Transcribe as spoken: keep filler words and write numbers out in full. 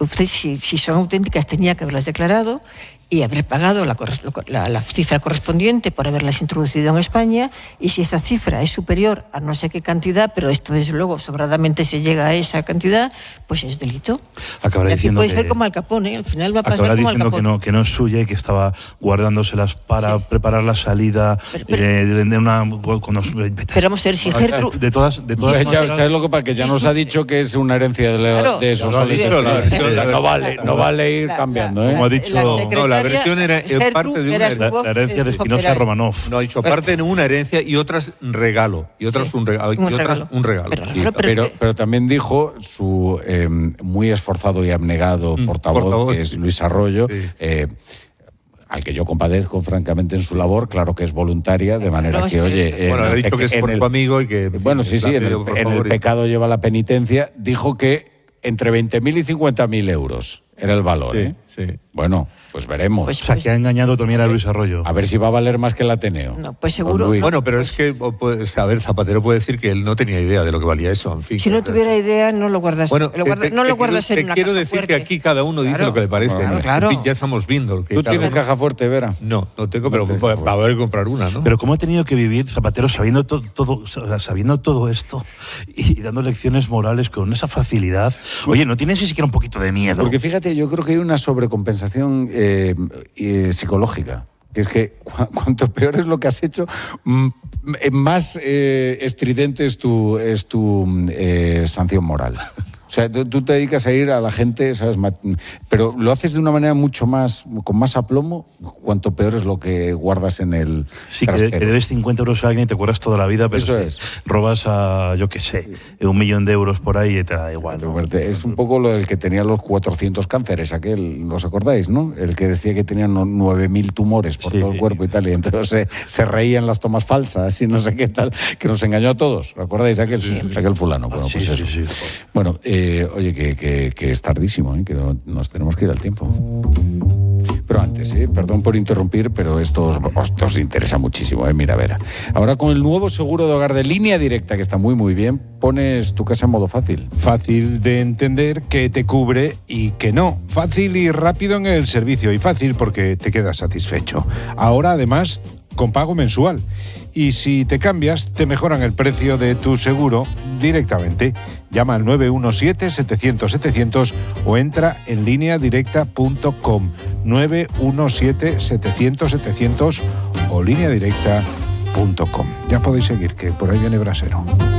usted, si, si son auténticas, tenía que haberlas declarado y haber pagado la, la, la cifra correspondiente por haberlas introducido en España, y si esa cifra es superior a no sé qué cantidad, pero esto desde luego sobradamente se llega a esa cantidad, pues es delito. Acabará y aquí diciendo puede que, ser como Al Capone, al final va a pasar acabará como Al diciendo Capone. que no, que no es suya y que estaba guardándoselas para sí. preparar la salida pero, pero, eh, de, de una... Cuando, pero vamos a ver, si Gertrude... De todas... De todas ya, ¿sabes lo que pasa? Que ya nos ha dicho que es una herencia de, claro, de esos no, dicho, la versión, la, no vale, no vale ir la, cambiando, la, ¿eh? Como ha dicho... La, no, la versión era en parte de una... La, la herencia de Spinoza Romanov. No, ha dicho parte de una herencia y otras regalo. Y otras sí, un regalo. Y un otras regalo. un regalo. Pero, sí, pero, pero, pero también dijo su eh, muy esforzado y abnegado mm, portavoz, portavoz, que es Luis Arroyo, sí. eh, al que yo compadezco francamente en su labor, claro que es voluntaria, de manera no, que, oye... Bueno, ha dicho que es por el, tu amigo y que... Bueno, sí, sí, en el, en el pecado lleva la penitencia. Dijo que entre veinte mil y cincuenta mil euros era el valor, sí, ¿eh? Sí. Bueno, pues veremos. Pues, o sea, que ha engañado también a Luis Arroyo. A ver si va a valer más que el Ateneo. No, pues seguro. No. Bueno, pero es que, pues, a ver, Zapatero puede decir que él no tenía idea de lo que valía eso, en fin. Si no tuviera idea, no lo guardas. Bueno, lo guarda, te, no te, lo guardas te, en una quiero caja decir fuerte. que aquí cada uno dice claro. lo que le parece. Claro, claro. En fin, ya estamos viendo. Que ¿Tú tienes uno... caja fuerte, Vera? No, no tengo, pero no va a haber que comprar una, ¿no? Pero ¿cómo ha tenido que vivir Zapatero sabiendo todo, todo, sabiendo todo esto y dando lecciones morales con esa facilidad? Oye, ¿no tienes ni siquiera un poquito de miedo? Porque fíjate, yo creo que hay una sobrecompensación eh, eh, psicológica. Que es que cu cuanto peor es lo que has hecho, más eh, estridente es tu, es tu eh, sanción moral. O sea, tú, tú te dedicas a ir a la gente, ¿sabes? Pero lo haces de una manera mucho más, con más aplomo, cuanto peor es lo que guardas en el Sí, que, que debes cincuenta euros a alguien y te acuerdas toda la vida, pero Eso si es. robas a, yo qué sé, un millón de euros por ahí y te da igual, ¿no? Es un poco lo del que tenía los cuatrocientos cánceres, aquel, ¿os acordáis, no? El que decía que tenía nueve mil tumores por sí. todo el cuerpo y tal, y entonces se, se reían las tomas falsas y no sé qué tal, que nos engañó a todos, ¿recordáis? Aquel, sí. aquel fulano. Bueno, sí, pues sí, eso. Sí, sí. Bueno, eh, oye, que, que, que es tardísimo, ¿eh? Que nos tenemos que ir al tiempo. Pero antes, ¿eh? Perdón por interrumpir, pero esto os, os, os interesa muchísimo, ¿eh? Mira, Vera. Ahora con el nuevo seguro de hogar de Línea Directa, que está muy, muy bien, pones tu casa en modo fácil. Fácil de entender que te cubre y que no. Fácil y rápido en el servicio, y fácil porque te quedas satisfecho. Ahora, además, con pago mensual. Y si te cambias, te mejoran el precio de tu seguro directamente. Llama al nueve uno siete, setecientos, setecientos o entra en línea directa punto com. nueve uno siete, setecientos, setecientos o línea directa punto com. Ya podéis seguir, que por ahí viene Brasero.